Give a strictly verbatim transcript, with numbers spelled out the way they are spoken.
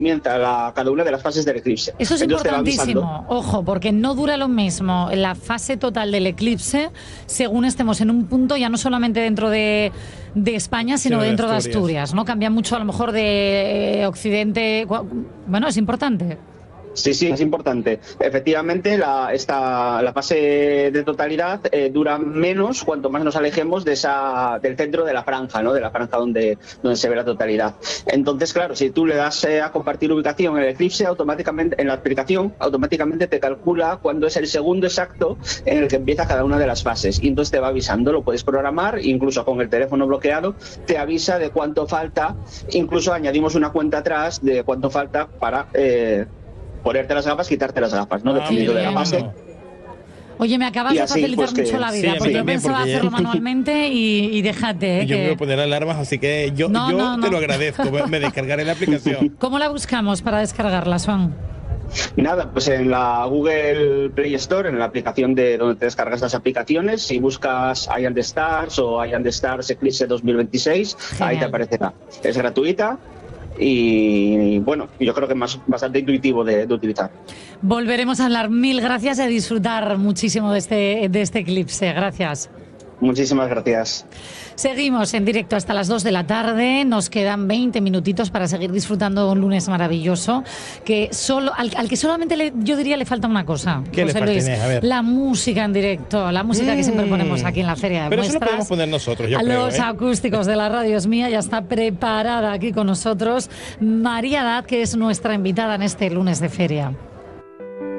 mientras la, cada una de las fases del eclipse. Eso es Entonces, importantísimo, ojo, porque no dura lo mismo la fase total del eclipse según estemos en un punto, ya no solamente dentro de, de España, sino, sino de dentro de Asturias. de Asturias, ¿no? Cambia mucho a lo mejor de eh, Occidente. Bueno, es importante. Sí, sí, es importante. Efectivamente, la, esta, la fase de totalidad eh, dura menos cuanto más nos alejemos de esa, del centro de la franja, ¿no? De la franja donde, donde se ve la totalidad. Entonces, claro, si tú le das eh, a compartir ubicación en el eclipse, automáticamente, en la aplicación, automáticamente te calcula cuándo es el segundo exacto en el que empieza cada una de las fases. Y entonces te va avisando, lo puedes programar, incluso con el teléfono bloqueado, te avisa de cuánto falta, incluso añadimos una cuenta atrás de cuánto falta para... Eh, ponerte las gafas, quitarte las gafas, ¿no? Ah, Dependiendo de la fase. Oye, me acabas y de facilitar pues mucho que, la vida, sí, porque yo también, pensaba porque hacerlo ya... manualmente y, y déjate. ¿eh? Yo que... me voy a poner alarmas, así que yo, no, yo no, te no. lo agradezco, me, me descargaré la aplicación. ¿Cómo la buscamos para descargarla, Swan? Nada, pues en la Google Play Store, en la aplicación de donde te descargas las aplicaciones, si buscas Eye and the Stars o Eye and the Stars Eclipse dos mil veintiséis, genial. Ahí te aparecerá. Es gratuita. Y bueno, yo creo que es más, bastante intuitivo de, de utilizar. Volveremos a hablar. Mil gracias y a disfrutar muchísimo de este, de este eclipse. Gracias. Muchísimas gracias. Seguimos en directo hasta las dos de la tarde. Nos quedan veinte minutitos para seguir disfrutando de un lunes maravilloso. Que solo, al, al que solamente le, yo diría le falta una cosa. ¿Qué José le Luis, falta, Inés? A ver. La música en directo. La música mm. que siempre ponemos aquí en la Feria de Pero Muestras. eso lo podemos poner nosotros, yo a creo, Los ¿eh? acústicos de la radio es mía. Ya está preparada aquí con nosotros María Dad, que es nuestra invitada en este lunes de feria.